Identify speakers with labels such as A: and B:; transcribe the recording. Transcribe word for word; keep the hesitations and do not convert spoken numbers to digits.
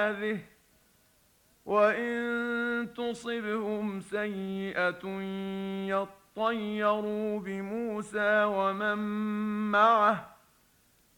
A: هذه وإن تصبهم سيئة يطيروا بموسى ومن معه